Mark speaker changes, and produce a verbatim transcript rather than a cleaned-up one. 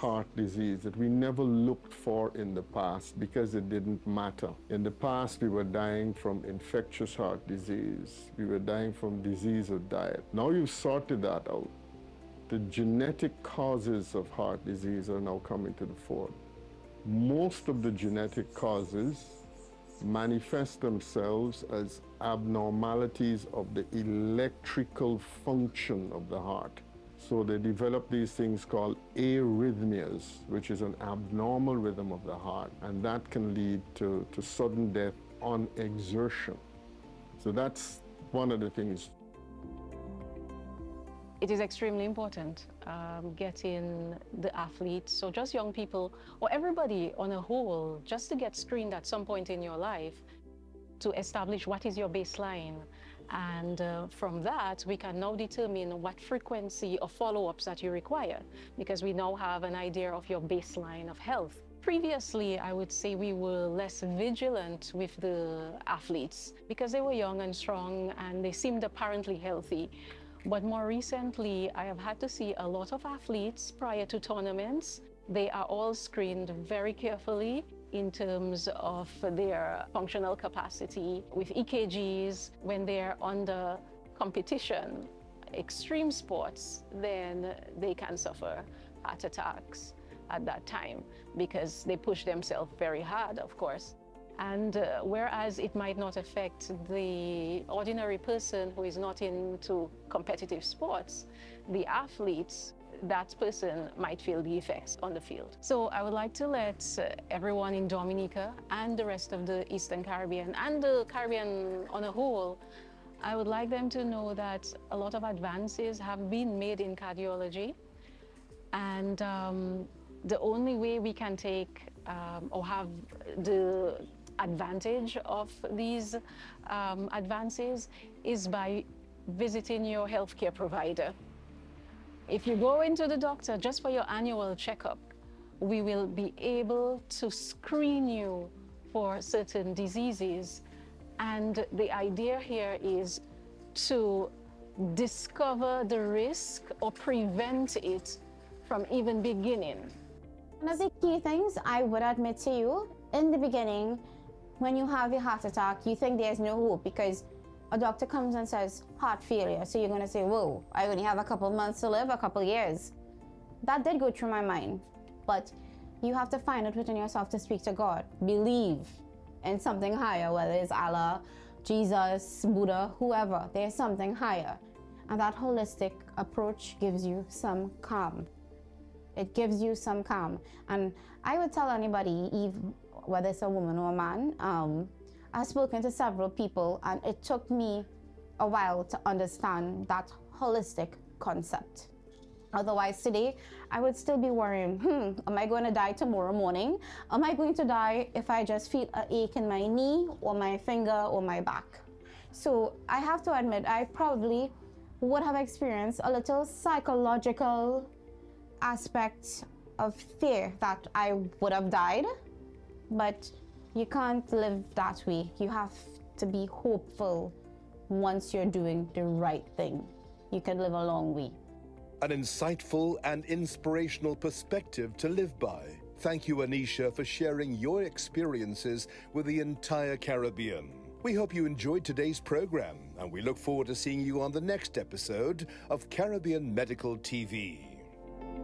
Speaker 1: heart disease that we never looked for in the past because it didn't matter. In the past, we were dying from infectious heart disease. We were dying from disease of diet. Now you've sorted that out. The genetic causes of heart disease are now coming to the fore. Most of the genetic causes manifest themselves as abnormalities of the electrical function of the heart. So they develop these things called arrhythmias, which is an abnormal rhythm of the heart, and that can lead to, to sudden death on exertion. So that's one of the things.
Speaker 2: It is extremely important um, getting the athletes, so just young people, or everybody on a whole, just to get screened at some point in your life to establish what is your baseline. And uh, from that, we can now determine what frequency of follow-ups that you require, because we now have an idea of your baseline of health. Previously, I would say we were less vigilant with the athletes because they were young and strong and they seemed apparently healthy. But more recently, I have had to see a lot of athletes prior to tournaments. They are all screened very carefully in terms of their functional capacity with E K Gs when they're under competition, extreme sports, then they can suffer heart attacks at that time because they push themselves very hard, of course. And uh, whereas it might not affect the ordinary person who is not into competitive sports, the athletes, that person might feel the effects on the field. So I would like to let uh, everyone in Dominica and the rest of the Eastern Caribbean and the Caribbean on a whole, I would like them to know that a lot of advances have been made in cardiology, and um, the only way we can take um, or have the advantage of these um, advances is by visiting your healthcare provider. If you go into the doctor just for your annual checkup, we will be able to screen you for certain diseases. And the idea here is to discover the risk or prevent it from even beginning.
Speaker 3: One of the key things I would admit to you, in the beginning, when you have a heart attack, you think there's no hope because a doctor comes and says heart failure. So you're going to say, whoa, I only have a couple months to live, a couple years. That did go through my mind. But you have to find it within yourself to speak to God. Believe in something higher, whether it's Allah, Jesus, Buddha, whoever. There's something higher. And that holistic approach gives you some calm. It gives you some calm. And I would tell anybody, even whether it's a woman or a man, um, I've spoken to several people and it took me a while to understand that holistic concept. Otherwise today, I would still be worrying, hmm, am I going to die tomorrow morning? Am I going to die if I just feel an ache in my knee or my finger or my back? So I have to admit, I probably would have experienced a little psychological aspect of fear that I would have died. But you can't live that way. You have to be hopeful once you're doing the right thing. You can live a long way.
Speaker 4: An insightful and inspirational perspective to live by. Thank you, Anisha, for sharing your experiences with the entire Caribbean. We hope you enjoyed today's program, and we look forward to seeing you on the next episode of Caribbean Medical T V.